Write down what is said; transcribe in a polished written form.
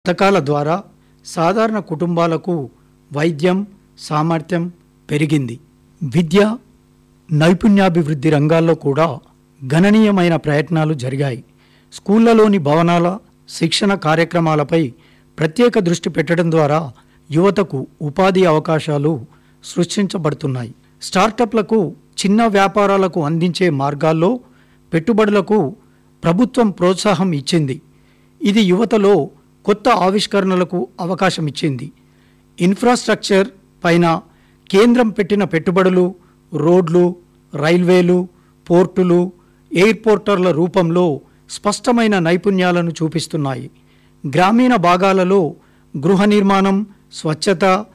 పథకాల ద్వారా సాధారణ కుటుంబాలకు వైద్యం సామర్థ్యం పెరిగింది. విద్య, నైపుణ్యాభివృద్ధి రంగాల్లో కూడా గణనీయమైన ప్రయత్నాలు జరిగాయి. స్కూళ్లలోని భవనాల శిక్షణ కార్యక్రమాలపై ప్రత్యేక దృష్టి పెట్టడం ద్వారా యువతకు ఉపాధి అవకాశాలు సృష్టించబడుతున్నాయి. స్టార్టప్లకు, చిన్న వ్యాపారాలకు అందించే మార్గాల్లో పెట్టుబడులకు ప్రభుత్వం ప్రోత్సాహం ఇచ్చింది. ఇది యువతలో కొత్త ఆవిష్కరణలకు అవకాశం ఇచ్చింది. ఇన్ఫ్రాస్ట్రక్చర్ పైన కేంద్రం పెట్టిన పెట్టుబడులు రోడ్లు, రైల్వేలు, పోర్టులు, ఎయిర్పోర్టర్ల రూపంలో స్పష్టమైన నైపుణ్యాలను చూపిస్తున్నాయి. గ్రామీణ భాగాలలో గృహ నిర్మాణం, స్వచ్ఛత,